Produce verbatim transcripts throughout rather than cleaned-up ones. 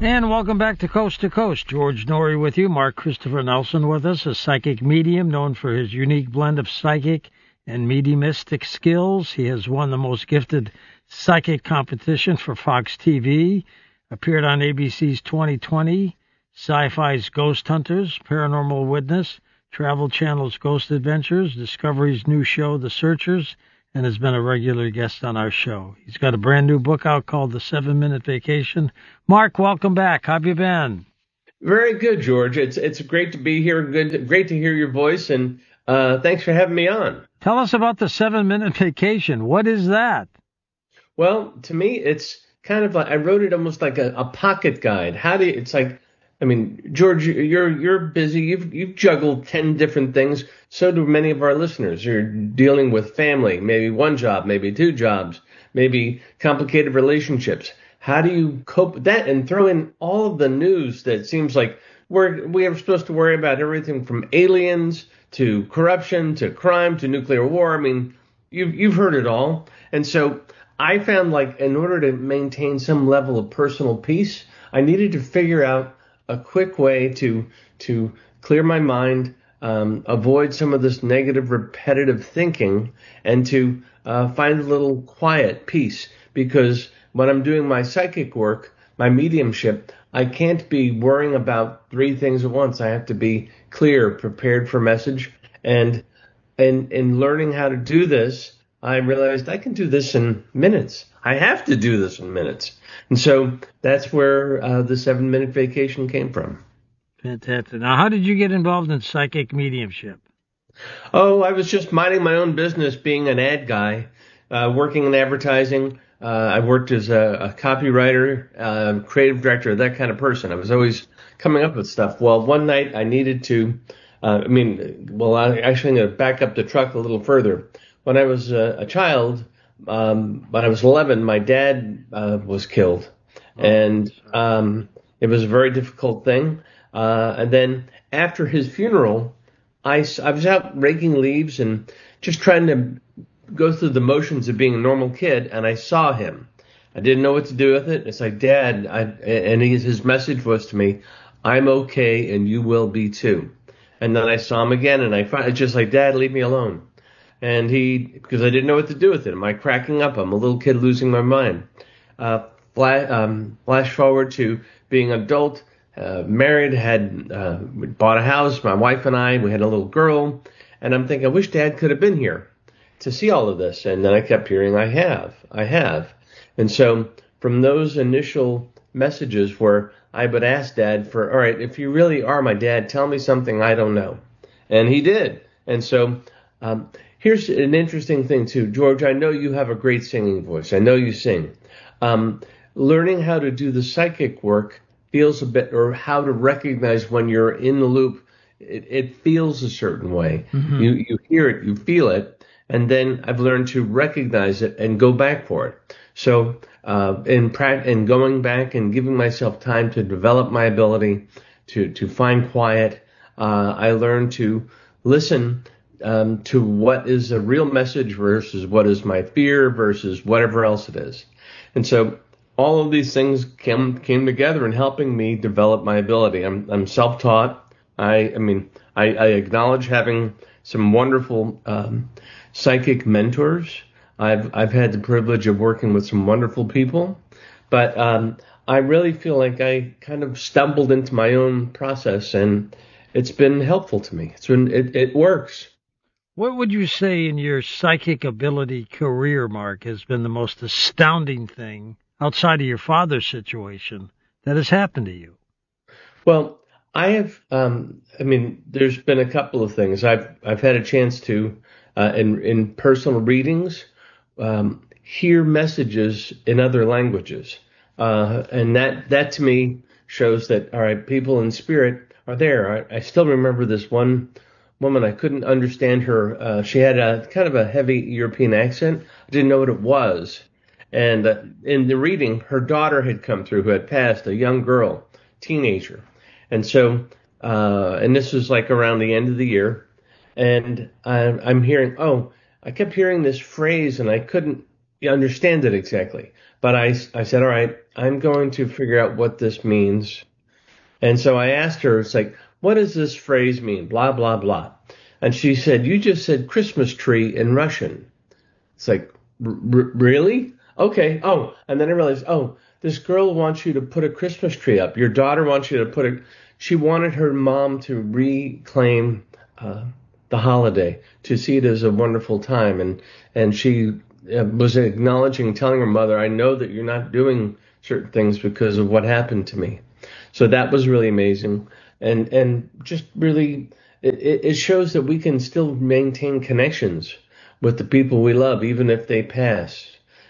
And welcome back to Coast to Coast. George Norrie with you. Mark Christopher Nelson with us, a psychic medium known for his unique blend of psychic and mediumistic skills. He has won the most gifted psychic competition for Fox T V, appeared on A B C's twenty twenty, Sci-Fi's Ghost Hunters, Paranormal Witness, Travel Channel's Ghost Adventures, Discovery's new show, The Searchers, and has been a regular guest on our show. He's got a brand new book out called The Seven Minute Vacation. Mark, welcome back. How have you been? Very good, George. It's it's great to be here. Good, great to hear your voice, and uh, thanks for having me on. Tell us about The Seven Minute Vacation. What is that? Well, to me, it's kind of like I wrote it almost like a, a pocket guide. How do you, it's like, I mean, George, you're you're busy. You've you've juggled ten different things. So do many of our listeners. You're dealing with family, maybe one job, maybe two jobs, maybe complicated relationships. How do you cope with that and throw in all of the news that seems like we're we are supposed to worry about everything from aliens to corruption to crime to nuclear war? I mean, you've you've heard it all. And so I found like in order to maintain some level of personal peace, I needed to figure out a quick way to to clear my mind, um, avoid some of this negative, repetitive thinking, and to uh, find a little quiet peace. Because when I'm doing my psychic work, my mediumship, I can't be worrying about three things at once. I have to be clear, prepared for message, and and in learning how to do this, I realized I can do this in minutes. I have to do this in minutes. And so that's where uh, the seven minute vacation came from. Fantastic. Now, how did you get involved in psychic mediumship? Oh, I was just minding my own business, being an ad guy, uh, working in advertising. Uh, I worked as a, a copywriter, uh, creative director, that kind of person. I was always coming up with stuff. Well, one night I needed to, uh, I mean, well, I actually I'm going to back up the truck a little further. When I was a, a child, um, when I was eleven, my dad uh, was killed. And um, it was a very difficult thing. Uh, and then after his funeral, I, I was out raking leaves and just trying to go through the motions of being a normal kid, and I saw him. I didn't know what to do with it. It's like, Dad, I, and his, his message was to me, I'm okay and you will be too. And then I saw him again, and I finally just like, Dad, leave me alone. And he, because I didn't know what to do with it. Am I cracking up? I'm a little kid losing my mind. Uh, flash, um, flash forward to being an adult, uh, married, had uh, bought a house. My wife and I, we had a little girl. And I'm thinking, I wish Dad could have been here to see all of this. And then I kept hearing, I have, I have. And so from those initial messages where I would ask Dad for, all right, if you really are my dad, tell me something I don't know. And he did. And so um, here's an interesting thing, too. George, I know you have a great singing voice. I know you sing. Um, learning how to do the psychic work feels a bit, or how to recognize when you're in the loop, it, it feels a certain way. Mm-hmm. You you hear it, you feel it, and then I've learned to recognize it and go back for it. So uh, in, pra- in going back and giving myself time to develop my ability to, to find quiet, uh, I learned to listen um, to what is a real message versus what is my fear versus whatever else it is. And so all of these things came came together in helping me develop my ability. I'm I'm self-taught. I I mean I, I acknowledge having some wonderful um, psychic mentors. I've I've had the privilege of working with some wonderful people, but um, I really feel like I kind of stumbled into my own process, and it's been helpful to me. It's been it, it works. What would you say in your psychic ability career, Mark, has been the most astounding thing outside of your father's situation that has happened to you? Well, I have, um, I mean, there's been a couple of things. I've I've had a chance to, uh, in, in personal readings, um, hear messages in other languages. Uh, and that, that to me shows that, all right, people in spirit are there. I, I still remember this one woman. I couldn't understand her. Uh, she had a kind of a heavy European accent. I didn't know what it was. And uh, in the reading, her daughter had come through who had passed, a young girl, teenager. And so, uh, and this was like around the end of the year. And I, I'm hearing, oh, I kept hearing this phrase and I couldn't understand it exactly. But I, I said, all right, I'm going to figure out what this means. And so I asked her, it's like, what does this phrase mean? Blah, blah, blah. And she said, you just said Christmas tree in Russian. It's like, really? Okay. Oh, and then I realized, oh, this girl wants you to put a Christmas tree up. Your daughter wants you to put a, she wanted her mom to reclaim uh, the holiday, to see it as a wonderful time. And, and she uh, was acknowledging, telling her mother, I know that you're not doing certain things because of what happened to me. So that was really amazing. And, and just really, it, it shows that we can still maintain connections with the people we love, even if they pass.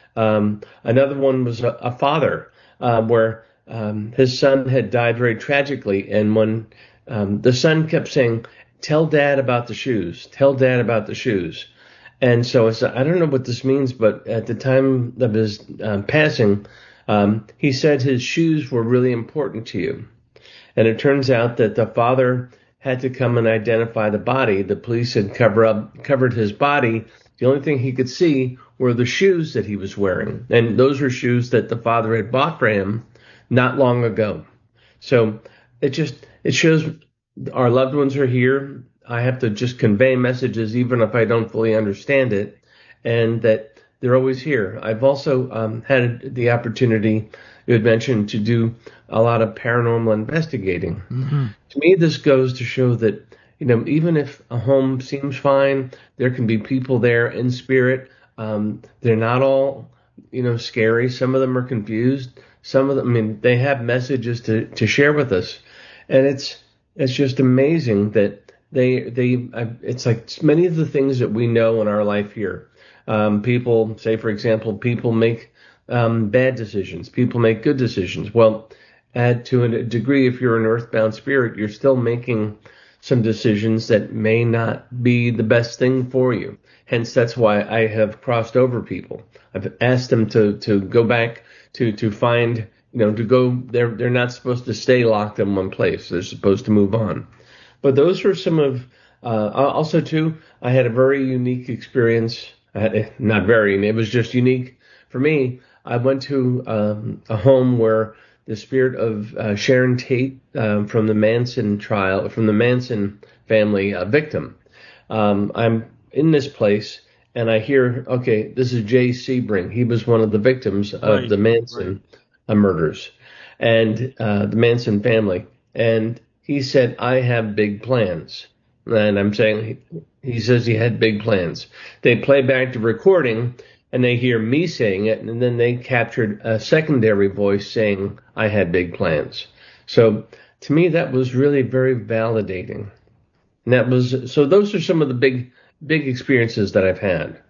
Um, another one was a, a father, uh, where, um, his son had died very tragically. And when, um, the son kept saying, tell dad about the shoes, tell dad about the shoes. And so I said, I don't know what this means, but at the time of his um, passing, um, he said his shoes were really important to you. And it turns out that the father had to come and identify the body. The police had cover up, covered his body. The only thing he could see were the shoes that he was wearing. And those were shoes that the father had bought for him not long ago. So it just, it shows our loved ones are here. I have to just convey messages, even if I don't fully understand it, and that they're always here. I've also um, had the opportunity, you had mentioned, to do a lot of paranormal investigating. Mm-hmm. To me, this goes to show that, you know, even if a home seems fine, there can be people there in spirit. Um, they're not all, you know, scary. Some of them are confused. Some of them, I mean, they have messages to, to share with us. And it's, it's just amazing that they, they, it's like many of the things that we know in our life here. Um, people say, for example, people make, um, bad decisions. People make good decisions. Well, add to a degree, if you're an earthbound spirit, you're still making some decisions that may not be the best thing for you. Hence, that's why I have crossed over people. I've asked them to, to go back to, to find, you know, to go, they're, they're not supposed to stay locked in one place. They're supposed to move on. But those are some of, uh, also too, I had a very unique experience. I had, not very, it was just unique for me. I went to, um, a home where the spirit of uh, Sharon Tate um, from the Manson trial, from the Manson family uh, victim. Um, I'm in this place and I hear, okay, this is Jay Sebring. He was one of the victims of right, the Manson right. murders and uh, the Manson family. And he said, I have big plans. And I'm saying, he, he says he had big plans. They play back the recording and they hear me saying it, and then they captured a secondary voice saying, I had big plans. So to me, that was really very validating. And that was, so those are some of the big, big experiences that I've had.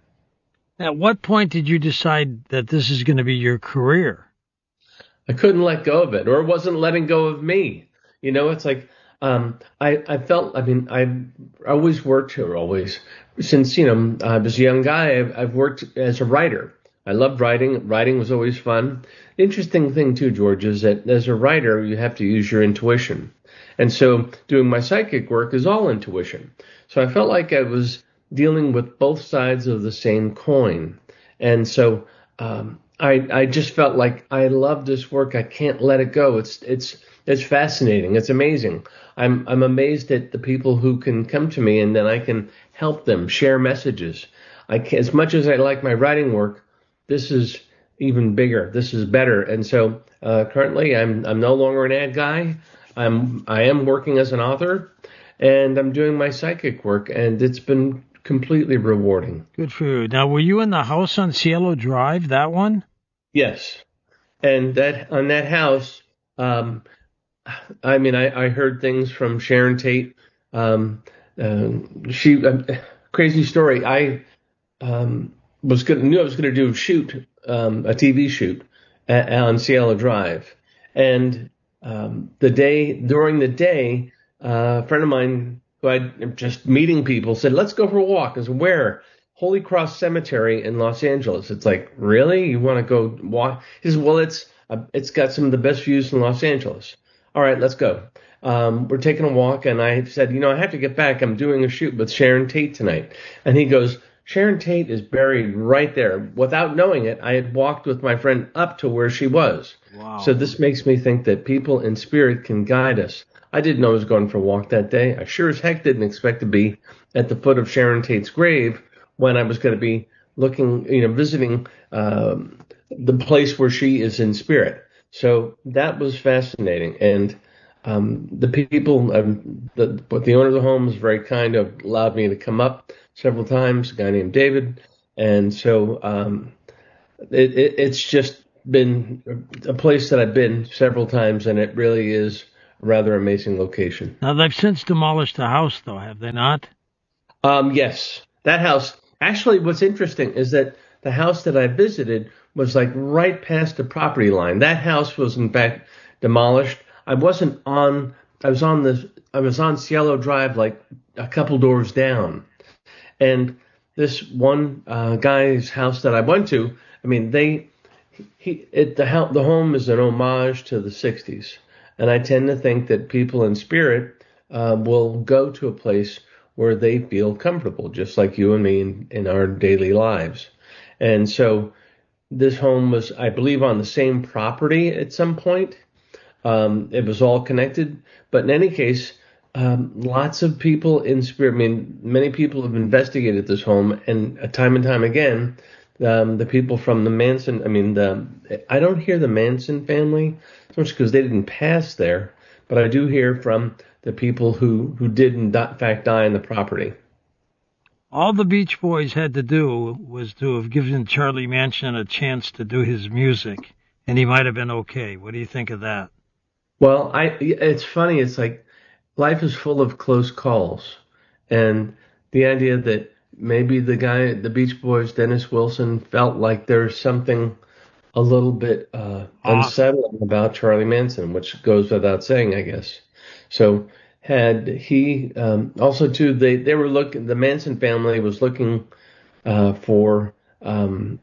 At what point did you decide that this is going to be your career? I couldn't let go of it, or it wasn't letting go of me. You know, it's like, um, I, I felt, I mean, I always worked here, always. Since, you know, I was a young guy, I've, I've worked as a writer. I loved writing. Writing was always fun. The interesting thing, too, George, is that as a writer, you have to use your intuition. And so doing my psychic work is all intuition. So I felt like I was dealing with both sides of the same coin. And so um, I, I just felt like I love this work. I can't let it go. It's it's it's fascinating. It's amazing. I'm I'm amazed at the people who can come to me and then I can help them share messages. I can, as much as I like my writing work, this is even bigger. This is better. And so uh, currently, I'm I'm no longer an ad guy. I'm I am working as an author, and I'm doing my psychic work, and it's been completely rewarding. Good for you. Now, were you in the house on Cielo Drive? That one? Yes, and that on that house. Um, I mean, I, I heard things from Sharon Tate. Um, uh, she, uh, crazy story. I um, was gonna, knew I was going to do a shoot, um, a T V shoot at, on Cielo Drive. And um, the day, during the day, uh, a friend of mine who I'd just meeting people said, let's go for a walk. I said, where? Holy Cross Cemetery in Los Angeles. It's like, really? You want to go walk? He says, well, it's, uh, it's got some of the best views in Los Angeles. All right, let's go. Um, we're taking a walk, and I said, you know, I have to get back. I'm doing a shoot with Sharon Tate tonight. And he goes, Sharon Tate is buried right there. Without knowing it, I had walked with my friend up to where she was. Wow. So this makes me think that people in spirit can guide us. I didn't know I was going for a walk that day. I sure as heck didn't expect to be at the foot of Sharon Tate's grave when I was going to be looking, you know, visiting um, the place where she is in spirit. So that was fascinating. And um, the people, um, the, but the owner of the home was very kind of allowed me to come up several times, a guy named David. And so um, it, it, it's just been a place that I've been several times, and it really is a rather amazing location. Now, they've since demolished the house, though, have they not? Um, yes, that house. Actually, what's interesting is that the house that I visited was like right past the property line. That house was, in fact, demolished. I wasn't on, I was on the, I was on Cielo Drive, like a couple doors down. And this one uh, guy's house that I went to, I mean, they, he, it, the, ho- the home is an homage to the sixties. And I tend to think that people in spirit uh, will go to a place where they feel comfortable, just like you and me in, in our daily lives. And so this home was, I believe, on the same property at some point. Um, it was all connected. But in any case, um, lots of people in spirit, I mean, many people have investigated this home, and uh, time and time again, um, the people from the Manson, I mean, the, I don't hear the Manson family so much because they didn't pass there, but I do hear from the people who, who did in fact die on the property. All the Beach Boys had to do was to have given Charlie Manson a chance to do his music, and he might have been okay. What do you think of that? Well, I it's funny. It's like life is full of close calls, and the idea that maybe the guy, the Beach Boys, Dennis Wilson, felt like there's something a little bit uh, unsettling about Charlie Manson, which goes without saying, I guess. So had he um, also too, they they were looking. The Manson family was looking uh, for, um,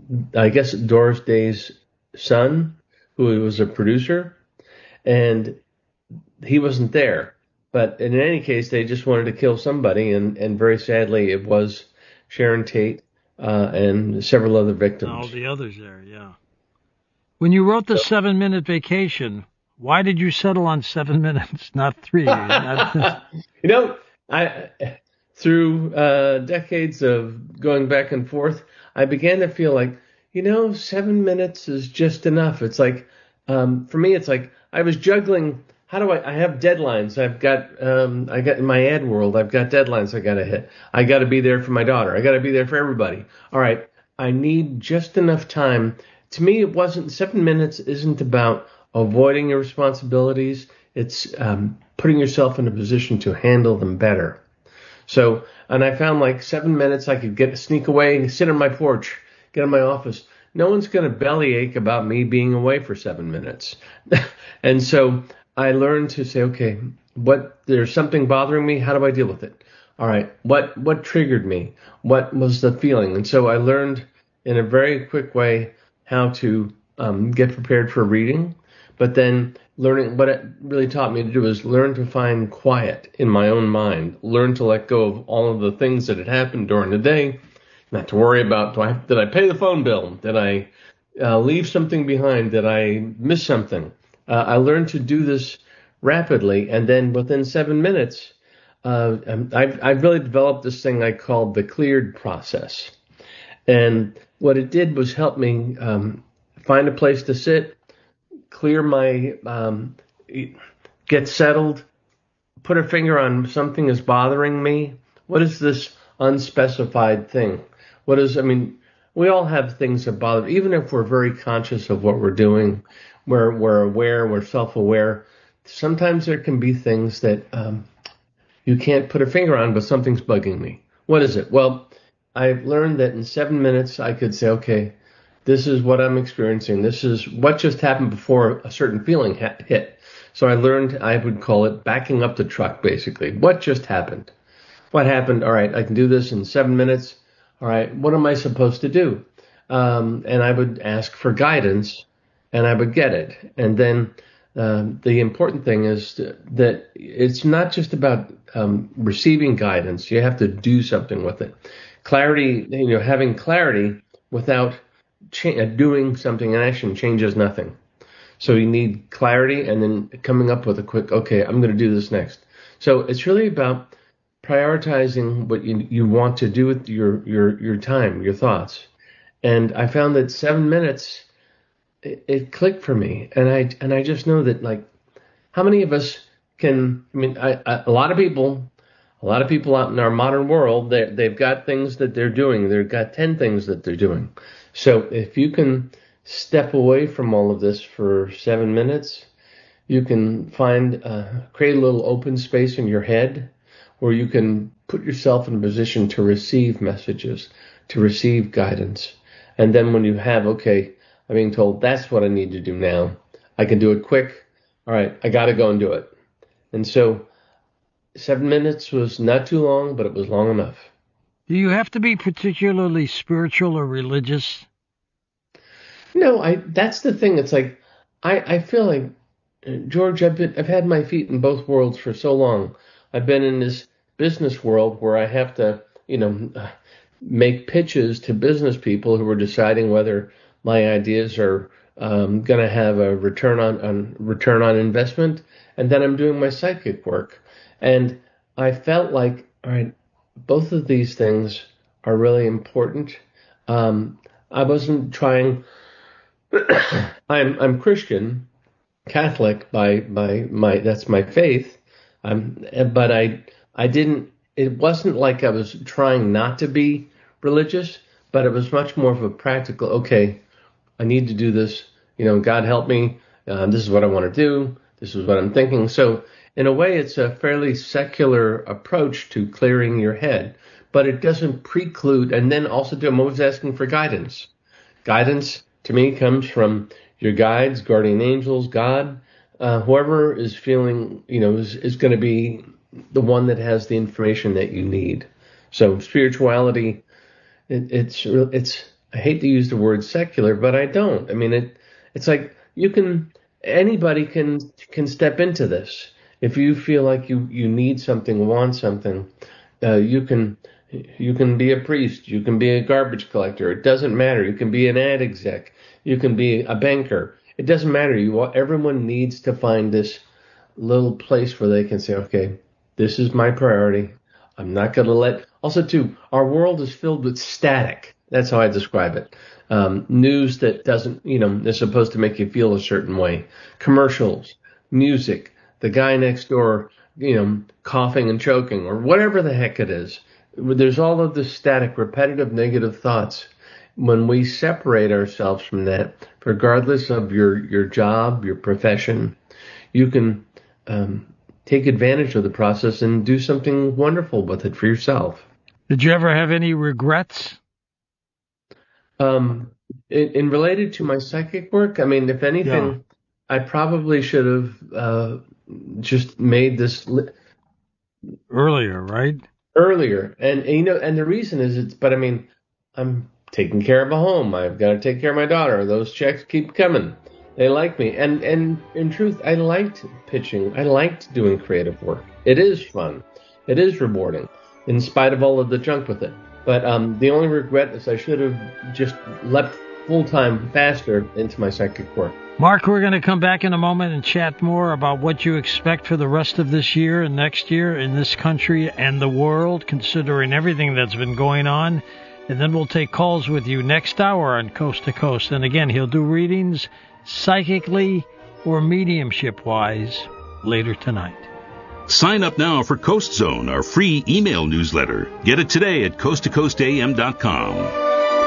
I guess, Doris Day's son, who was a producer. And he wasn't there. But in any case, they just wanted to kill somebody. And, and very sadly, it was Sharon Tate uh, and several other victims. All the others there, yeah. When you wrote The so, Seven Minute Vacation, why did you settle on seven minutes, not three? not... You know, I through uh, decades of going back and forth, I began to feel like, you know, seven minutes is just enough. It's like, um, for me, it's like, I was juggling. How do I? I have deadlines. I've got. Um, I got in my ad world. I've got deadlines I got to hit. I got to be there for my daughter. I got to be there for everybody. All right. I need just enough time. To me, it wasn't. Seven minutes isn't about avoiding your responsibilities. It's um, putting yourself in a position to handle them better. So, and I found like seven minutes. I could get sneak away and sit on my porch, get in my office. No one's going to bellyache about me being away for seven minutes. And so I learned to say, okay, what, there's something bothering me. How do I deal with it? All right. What, what triggered me? What was the feeling? And so I learned in a very quick way how to um, get prepared for reading, but then learning what it really taught me to do is learn to find quiet in my own mind, learn to let go of all of the things that had happened during the day. Not to worry about, do I, did I pay the phone bill? Did I uh, leave something behind? Did I miss something? Uh, I learned to do this rapidly, and then within seven minutes, uh, I've, I've really developed this thing I called the cleared process. And what it did was help me um, find a place to sit, clear my, um, get settled, put a finger on something that's bothering me. What is this unspecified thing? What is, I mean, we all have things that bother, even if we're very conscious of what we're doing, we're, we're aware, we're self-aware. Sometimes there can be things that um, you can't put a finger on, but something's bugging me. What is it? Well, I've learned that in seven minutes, I could say, okay, this is what I'm experiencing. This is what just happened before a certain feeling ha- hit. So I learned, I would call it backing up the truck, basically. What just happened? What happened? All right, I can do this in seven minutes. All right, what am I supposed to do? Um, and I would ask for guidance, and I would get it. And then um, the important thing is that it's not just about um, receiving guidance. You have to do something with it. clarity, you know, having clarity without cha- doing something in action changes nothing. So you need clarity and then coming up with a quick, okay, I'm going to do this next. So it's really about prioritizing what you you want to do with your your your time, your thoughts. And I found that seven minutes, it, it clicked for me, and I and I just know that, like, how many of us can? I mean, I, I, a lot of people, a lot of people out in our modern world, they they've got things that they're doing. They've got ten things that they're doing. So if you can step away from all of this for seven minutes, you can find uh, create a little open space in your head, where you can put yourself in a position to receive messages, to receive guidance. And then when you have, okay, I'm being told that's what I need to do now, I can do it quick. All right, I got to go and do it. And so seven minutes was not too long, but it was long enough. Do you have to be particularly spiritual or religious? No, I. That's the thing. It's like, I, I feel like, George, I've been, I've had my feet in both worlds for so long. I've been in this business world where I have to, you know, make pitches to business people who are deciding whether my ideas are um, going to have a return on, on return on investment. And then I'm doing my psychic work. And I felt like, all right, both of these things are really important. Um, I wasn't trying. I'm I'm Christian, Catholic by by my that's my faith. Um, but I I didn't. It wasn't like I was trying not to be religious, but it was much more of a practical. Okay, I need to do this. You know, God help me. Uh, this is what I want to do. This is what I'm thinking. So in a way, it's a fairly secular approach to clearing your head, but it doesn't preclude. And then also, I'm always asking for guidance. Guidance to me comes from your guides, guardian angels, God, uh, whoever is feeling, you know, is, is going to be the one that has the information that you need. So spirituality, it, it's, it's, I hate to use the word secular, but I don't. I mean, it, it's like you can, anybody can, can step into this. If you feel like you, you need something, want something, uh, you can, you can be a priest. You can be a garbage collector. It doesn't matter. You can be an ad exec. You can be a banker. It doesn't matter. You, everyone needs to find this little place where they can say, okay, this is my priority. I'm not going to let, also too, our world is filled with static. That's how I describe it. Um, news that doesn't, you know, is supposed to make you feel a certain way. Commercials, music, the guy next door, you know, coughing and choking, or whatever the heck it is. There's all of this static, repetitive, negative thoughts. When we separate ourselves from that, regardless of your, your job, your profession, you can um, take advantage of the process and do something wonderful with it for yourself. Did you ever have any regrets? Um, in, in related to my psychic work, I mean, if anything, yeah. I probably should have uh, just made this li- earlier, right? Earlier, and, and you know, and the reason is it's. But I mean, I'm taking care of a home. I've got to take care of my daughter. Those checks keep coming. They like me, and and in truth, I liked pitching. I liked doing creative work. It is fun. It is rewarding, in spite of all of the junk with it. But um, the only regret is I should have just leapt full time faster into my psychic work. Mark, we're going to come back in a moment and chat more about what you expect for the rest of this year and next year in this country and the world, considering everything that's been going on. And then we'll take calls with you next hour on Coast to Coast. And again, he'll do readings psychically or mediumship-wise later tonight. Sign up now for Coast Zone, our free email newsletter. Get it today at coast to coast a m dot com.